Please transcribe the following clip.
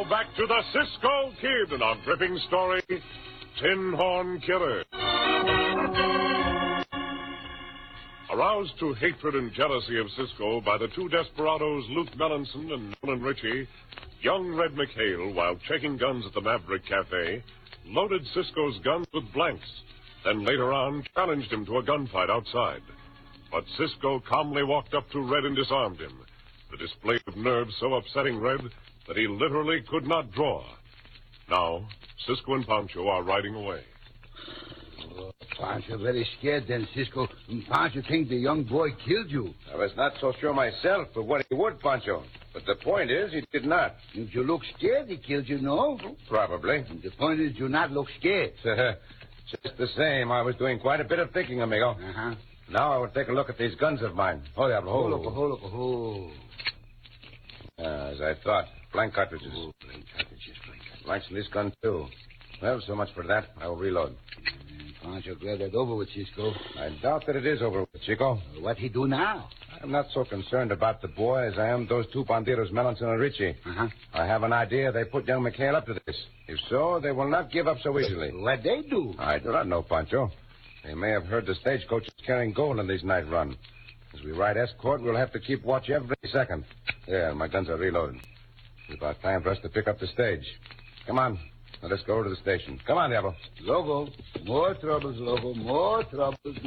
back to the Cisco Kid in our gripping story, Tin Horn Killer. Aroused to hatred and jealousy of Cisco by the two desperados, Luke Melanson and Nolan Ritchie, young Red McHale, while checking guns at the Maverick Cafe, loaded Cisco's guns with blanks, then later on challenged him to a gunfight outside. But Cisco calmly walked up to Red and disarmed him, the display of nerve so upsetting Red that he literally could not draw. Now, Cisco and Pancho are riding away. Oh, Pancho very scared then, Cisco. Pancho think the young boy killed you. I was not so sure myself of what he would, Pancho. But the point is, he did not. If you look scared, he killed you, no? Probably. The point is, you not look scared. Just the same, I was doing quite a bit of thinking, amigo. Uh-huh. Now I will take a look at these guns of mine. Hold up, Hold. As I thought. Blank cartridges. Oh, blank cartridges. Blanks in this gun, too. Well, so much for that. I will reload. Pancho glad that's over with, Cisco. I doubt that it is over with, Chico. What he do now? I'm not so concerned about the boy as I am those two bandidos, Melanson and Ritchie. Uh-huh. I have an idea they put young McHale up to this. If so, they will not give up so easily. What they do? I do not know, Pancho. They may have heard the stagecoach is carrying gold on this night run. As we ride escort, we'll have to keep watch every second. There, my guns are reloaded. It's about time for us to pick up the stage. Come on. Now let's go to the station. Come on, Diablo. Logo. More troubles, Logo. More troubles.